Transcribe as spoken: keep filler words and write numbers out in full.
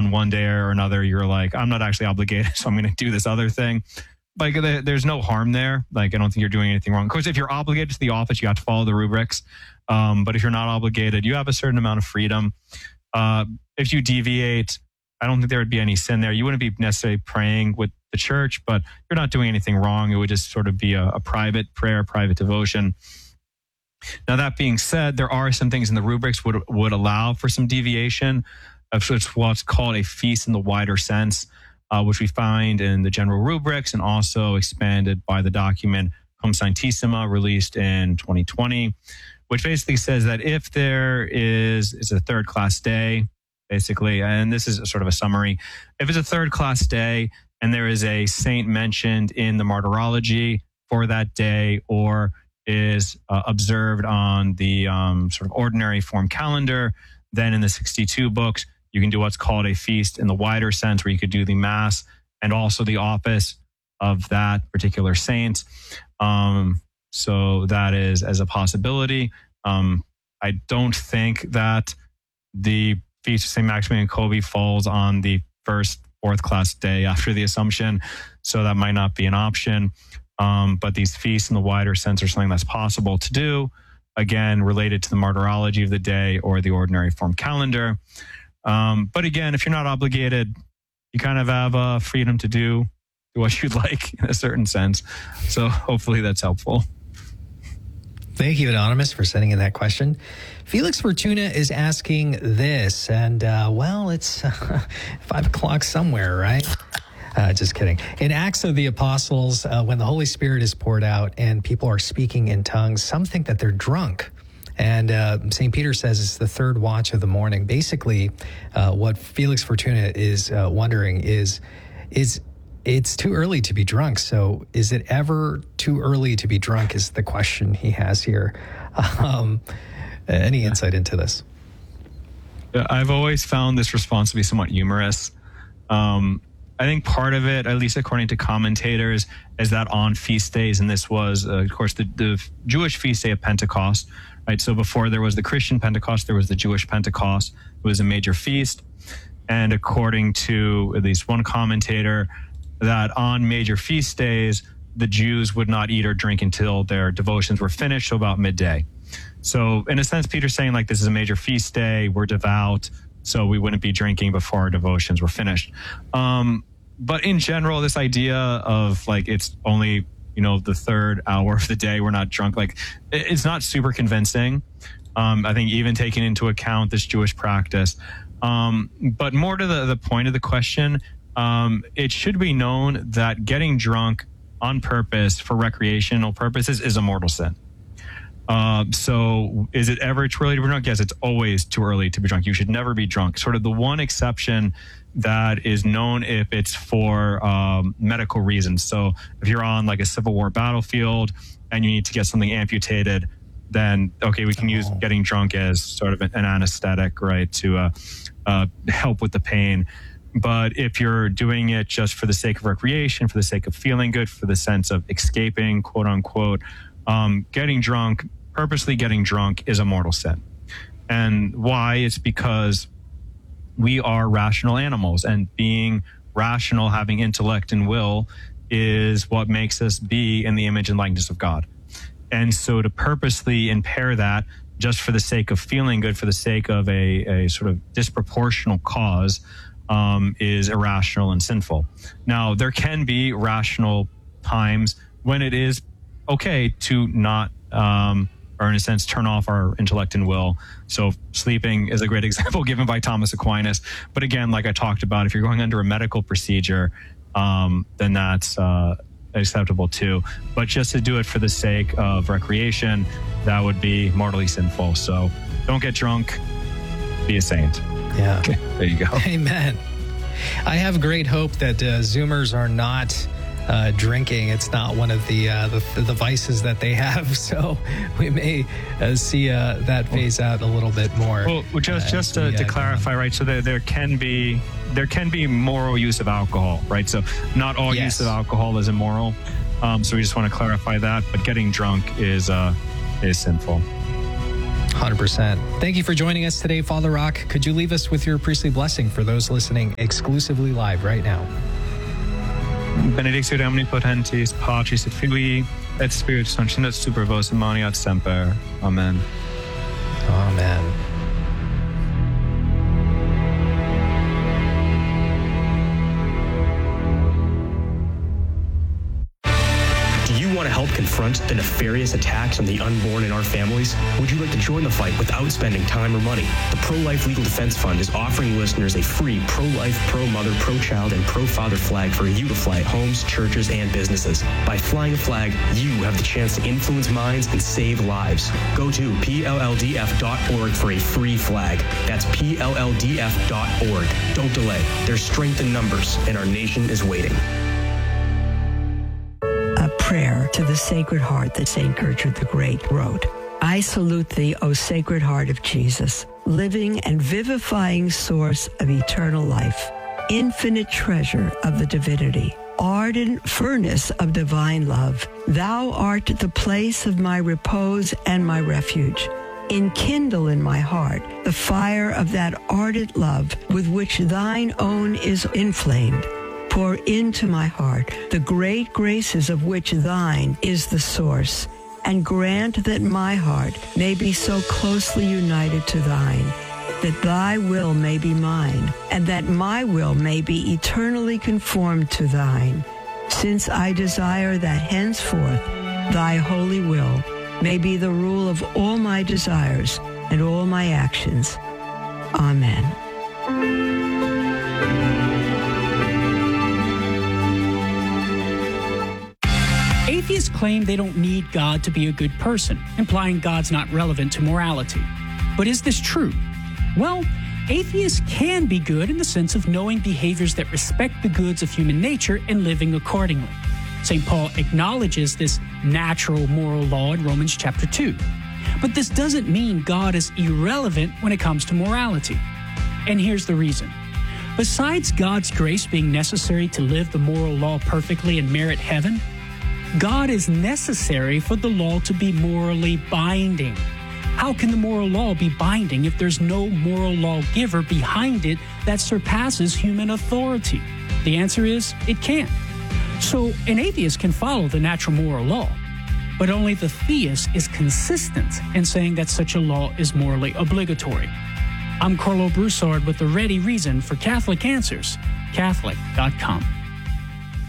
on one day or another, you're like, I'm not actually obligated, so I'm going to do this other thing. Like, there's no harm there. Like, I don't think you're doing anything wrong. Of course, if you're obligated to the office, you have to follow the rubrics. Um, but if you're not obligated, you have a certain amount of freedom. Uh, if you deviate, I don't think there would be any sin there. You wouldn't be necessarily praying with the church, but you're not doing anything wrong. It would just sort of be a, a private prayer, private devotion. Now, that being said, there are some things in the rubrics would would allow for some deviation of what's called a feast in the wider sense, uh, which we find in the general rubrics and also expanded by the document Cum Sanctissima, released in twenty twenty, which basically says that if there is, it's a third class day, basically, and this is sort of a summary. If it's a third class day and there is a saint mentioned in the martyrology for that day, or is uh, observed on the um, sort of ordinary form calendar, then in the sixty-two books, you can do what's called a feast in the wider sense, where you could do the mass and also the office of that particular saint. Um, so that is as a possibility. Um, I don't think that the Feast of Saint Maximilian Kolbe falls on the first fourth class day after the Assumption, so that might not be an option. Um, but these feasts in the wider sense are something that's possible to do, again, related to the martyrology of the day or the ordinary form calendar. Um, but again, if you're not obligated, you kind of have uh, freedom to do what you'd like in a certain sense. So hopefully that's helpful. Thank you, Anonymous, for sending in that question. Felix Fortuna is asking this, and uh, well, it's uh, five o'clock somewhere, right? Uh, just kidding. In Acts of the Apostles, uh, when the Holy Spirit is poured out and people are speaking in tongues, some think that they're drunk. And uh, Saint Peter says it's the third watch of the morning. Basically, uh, what Felix Fortuna is uh, wondering is, is it's too early to be drunk. So is it ever too early to be drunk is the question he has here. Um, any insight into this? I've always found this response to be somewhat humorous. Um, I think part of it, at least according to commentators, is that on feast days, and this was, uh, of course, the, the Jewish feast day of Pentecost, right? So before there was the Christian Pentecost, there was the Jewish Pentecost. It was a major feast. And according to at least one commentator, that on major feast days, the Jews would not eat or drink until their devotions were finished, so about midday. So in a sense, Peter's saying, like, this is a major feast day, we're devout, so we wouldn't be drinking before our devotions were finished. Um, but in general, this idea of, like, it's only, you know, the third hour of the day, we're not drunk, like, it's not super convincing. Um, I think even taking into account this Jewish practice. Um, but more to the, the point of the question, um, it should be known that getting drunk on purpose for recreational purposes is a mortal sin. Uh, so is it ever too early to be drunk? Yes, it's always too early to be drunk. You should never be drunk. Sort of the one exception that is known if it's for um, medical reasons. So if you're on like a Civil War battlefield and you need to get something amputated, then, okay, we can use getting drunk as sort of an anesthetic, right, to uh, uh, help with the pain. But if you're doing it just for the sake of recreation, for the sake of feeling good, for the sense of escaping, quote unquote, um, getting drunk, purposely getting drunk is a mortal sin. And why? It's because we are rational animals, and being rational, having intellect and will, is what makes us be in the image and likeness of God. And so to purposely impair that just for the sake of feeling good, for the sake of a, a sort of disproportional cause, um, is irrational and sinful. Now, there can be rational times when it is okay to not, um, or in a sense, turn off our intellect and will. So sleeping is a great example given by Thomas Aquinas. But again, like I talked about, if you're going under a medical procedure, um, then that's uh, acceptable too. But just to do it for the sake of recreation, that would be mortally sinful. So don't get drunk, be a saint. Yeah. Okay, there you go. Amen. I have great hope that uh, Zoomers are not Uh, drinking. It's not one of the, uh, the the vices that they have, so we may uh, see uh, that phase out a little bit more. Well, well just uh, just to, to clarify, right? So there there can be there can be moral use of alcohol, right? So not all yes. use of alcohol is immoral. Um, so we just want to clarify that. But getting drunk is uh, is sinful. one hundred percent. Thank you for joining us today, Father Rock. Could you leave us with your priestly blessing for those listening exclusively live right now? Benedictio Dei omnipotentis, Patris et Filii, et Spiritus Sancti, et super vos in maniat semper. Amen. Amen. Want to help confront the nefarious attacks on the unborn in our families? Would you like to join the fight without spending time or money? The Pro-Life Legal Defense Fund is offering listeners a free pro-life, pro-mother, pro-child, and pro-father flag for you to fly at homes, churches, and businesses. By flying a flag, you have the chance to influence minds and save lives. Go to P L L D F dot org for a free flag. That's P L L D F dot org. Don't delay. There's strength in numbers, and our nation is waiting. Prayer to the Sacred Heart that Saint Gertrude the Great wrote. I salute thee, O Sacred Heart of Jesus, living and vivifying source of eternal life, infinite treasure of the divinity, ardent furnace of divine love. Thou art the place of my repose and my refuge. Enkindle in my heart the fire of that ardent love with which thine own is inflamed. Pour into my heart the great graces of which thine is the source, and grant that my heart may be so closely united to thine, that thy will may be mine, and that my will may be eternally conformed to thine, since I desire that henceforth thy holy will may be the rule of all my desires and all my actions. Amen. Atheists claim they don't need God to be a good person, implying God's not relevant to morality. But is this true? Well, atheists can be good in the sense of knowing behaviors that respect the goods of human nature and living accordingly. Saint Paul acknowledges this natural moral law in Romans chapter two. But this doesn't mean God is irrelevant when it comes to morality. And here's the reason. Besides God's grace being necessary to live the moral law perfectly and merit heaven, God is necessary for the law to be morally binding. How can the moral law be binding if there's no moral lawgiver behind it that surpasses human authority? The answer is, it can't. So an atheist can follow the natural moral law, but only the theist is consistent in saying that such a law is morally obligatory. I'm Carlo Broussard with the ready reason for Catholic Answers, Catholic dot com.